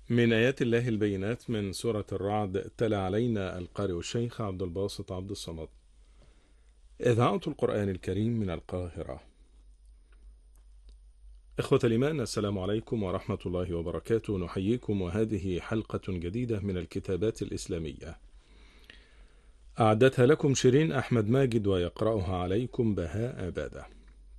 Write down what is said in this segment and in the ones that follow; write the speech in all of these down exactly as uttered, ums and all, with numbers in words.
من آيات الله البينات من سورة الرعد تلا علينا القارئ الشيخ عبد الباسط عبد الصمد. إذاعة القرآن الكريم من القاهرة. إخوة الإيمان، السلام عليكم ورحمة الله وبركاته. نحييكم وهذه حلقة جديدة من الكتابات الإسلامية أعدتها لكم شيرين أحمد ماجد ويقرأها عليكم بهاء عبادة.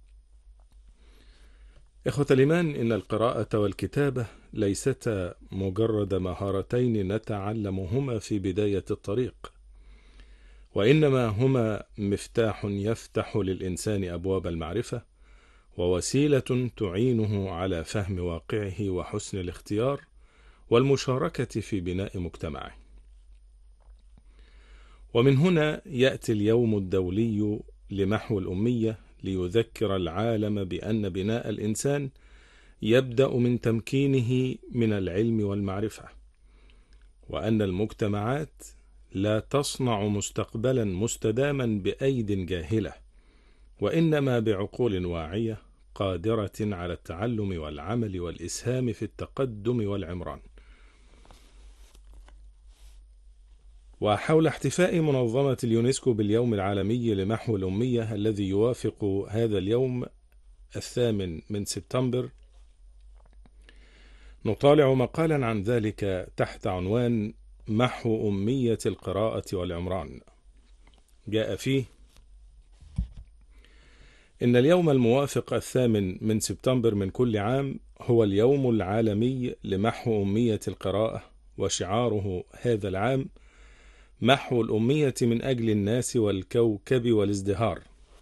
إخوة الإيمان، إن القراءة والكتابة ليستا مجرد مهارتين نتعلمهما في بداية الطريق، وإنما هما مفتاح يفتح للإنسان أبواب المعرفة، ووسيلة تعينه على فهم واقعه وحسن الاختيار والمشاركة في بناء مجتمعه. ومن هنا يأتي اليوم الدولي لمحو الأمية ليذكر العالم بأن بناء الإنسان يبدأ من تمكينه من العلم والمعرفة، وأن المجتمعات لا تصنع مستقبلا مستداما بأيد جاهلة، وإنما بعقول واعية قادرة على التعلم والعمل والإسهام في التقدم والعمران. وحول احتفاء منظمة اليونسكو باليوم العالمي لمحو الأمية الذي يوافق هذا اليوم الثامن من سبتمبر، نطالع مقالا عن ذلك تحت عنوان محو أمية القراءة والعمران. جاء فيه: إن اليوم الموافق الثامن من سبتمبر من كل عام هو اليوم العالمي لمحو أمية القراءة، وشعاره هذا العام محو الأمية من أجل الناس والكوكب والازدهار.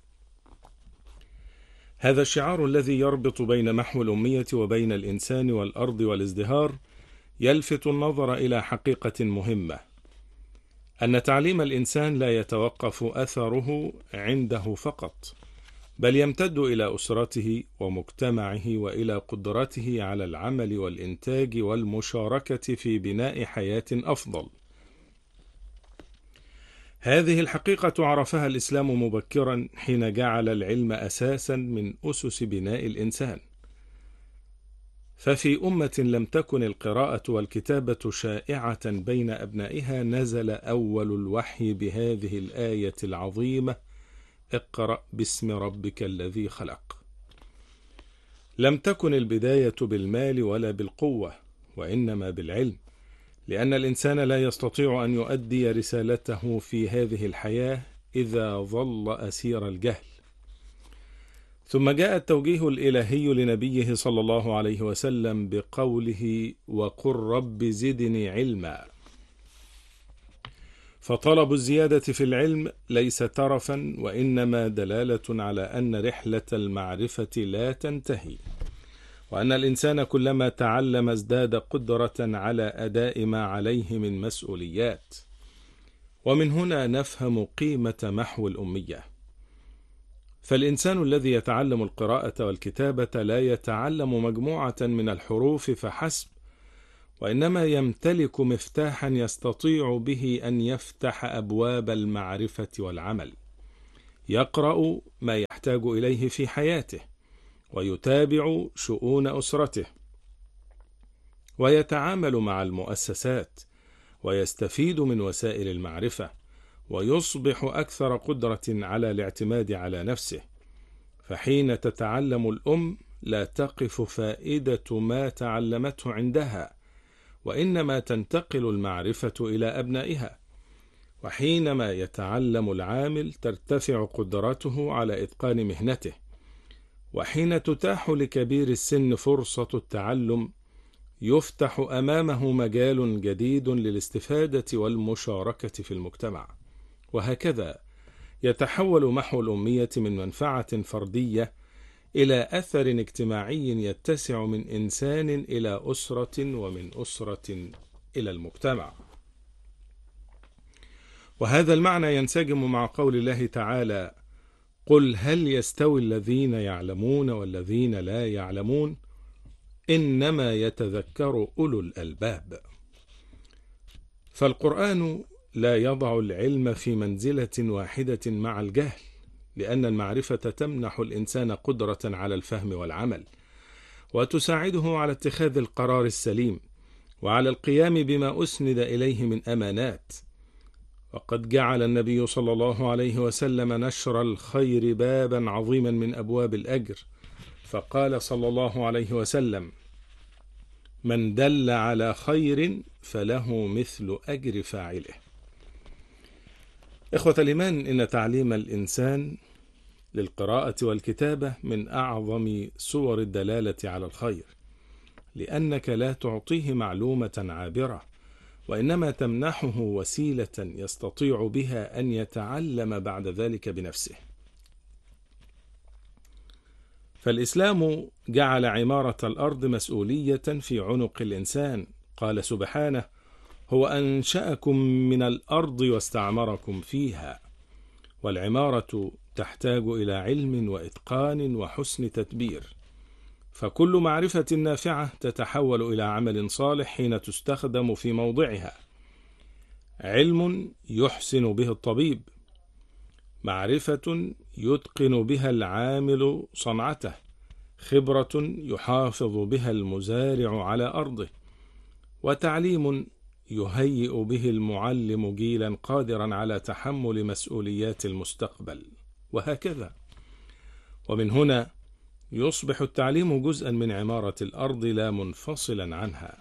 هذا الشعار الذي يربط بين محو الأمية وبين الإنسان والأرض والازدهار يلفت النظر إلى حقيقة مهمة، أن تعليم الإنسان لا يتوقف أثره عنده فقط، بل يمتد إلى أسرته ومجتمعه وإلى قدرته على العمل والإنتاج والمشاركة في بناء حياة أفضل. هذه الحقيقة عرفها الإسلام مبكرا حين جعل العلم أساسا من أسس بناء الإنسان. ففي أمة لم تكن القراءة والكتابة شائعة بين أبنائها نزل أول الوحي بهذه الآية العظيمة: اقرأ باسم ربك الذي خلق. لم تكن البداية بالمال ولا بالقوة، وإنما بالعلم، لأن الإنسان لا يستطيع أن يؤدي رسالته في هذه الحياة إذا ظل أسير الجهل. ثم جاء التوجيه الإلهي لنبيه صلى الله عليه وسلم بقوله: وقل رب زدني علما. فطلب الزيادة في العلم ليس ترفا، وإنما دلالة على أن رحلة المعرفة لا تنتهي، وأن الإنسان كلما تعلم ازداد قدرة على أداء ما عليه من مسؤوليات. ومن هنا نفهم قيمة محو الأمية. فالإنسان الذي يتعلم القراءة والكتابة لا يتعلم مجموعة من الحروف فحسب، وإنما يمتلك مفتاحا يستطيع به أن يفتح أبواب المعرفة والعمل. يقرأ ما يحتاج إليه في حياته، ويتابع شؤون أسرته، ويتعامل مع المؤسسات، ويستفيد من وسائل المعرفة، ويصبح أكثر قدرة على الاعتماد على نفسه. فحين تتعلم الأم لا تقف فائدة ما تعلمته عندها، وإنما تنتقل المعرفة إلى أبنائها. وحينما يتعلم العامل ترتفع قدرته على إتقان مهنته. وحين تتاح لكبير السن فرصة التعلم يفتح أمامه مجال جديد للاستفادة والمشاركة في المجتمع. وهكذا يتحول محو الأمية من منفعة فردية إلى أثر اجتماعي يتسع من إنسان إلى أسرة، ومن أسرة إلى المجتمع. وهذا المعنى ينسجم مع قول الله تعالى: قل هل يستوي الذين يعلمون والذين لا يعلمون إنما يتذكر أولو الألباب. فالقرآن لا يضع العلم في منزلة واحدة مع الجهل، لأن المعرفة تمنح الإنسان قدرة على الفهم والعمل، وتساعده على اتخاذ القرار السليم، وعلى القيام بما أسند إليه من أمانات. وقد جعل النبي صلى الله عليه وسلم نشر الخير بابا عظيما من أبواب الأجر، فقال صلى الله عليه وسلم: من دل على خير فله مثل أجر فاعله. إخوة الإيمان، إن تعليم الإنسان للقراءة والكتابة من أعظم صور الدلالة على الخير، لأنك لا تعطيه معلومة عابرة، وإنما تمنحه وسيلة يستطيع بها أن يتعلم بعد ذلك بنفسه. فالإسلام جعل عمارة الأرض مسؤولية في عنق الإنسان. قال سبحانه: هو أنشأكم من الأرض واستعمركم فيها. والعمارة تحتاج إلى علم وإتقان وحسن تدبير، فكل معرفة نافعة تتحول إلى عمل صالح حين تستخدم في موضعها. علم يحسن به الطبيب، معرفة يتقن بها العامل صنعته، خبرة يحافظ بها المزارع على أرضه، وتعليم يهيئ به المعلم جيلا قادرا على تحمل مسؤوليات المستقبل، وهكذا. ومن هنا يصبح التعليم جزءا من عمارة الأرض لا منفصلا عنها.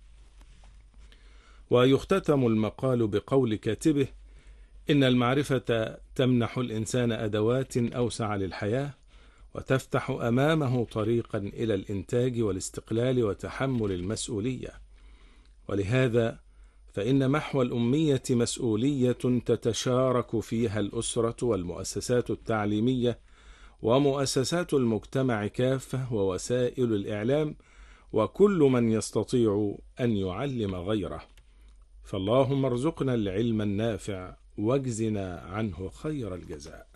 ويختتم المقال بقول كاتبه: إن المعرفة تمنح الإنسان أدوات أوسع للحياة، وتفتح أمامه طريقا إلى الإنتاج والاستقلال وتحمل المسؤولية. ولهذا فإن محو الأمية مسؤولية تتشارك فيها الأسرة والمؤسسات التعليمية ومؤسسات المجتمع كافة ووسائل الإعلام وكل من يستطيع أن يعلم غيره. فاللهم ارزقنا العلم النافع واجزنا عنه خير الجزاء.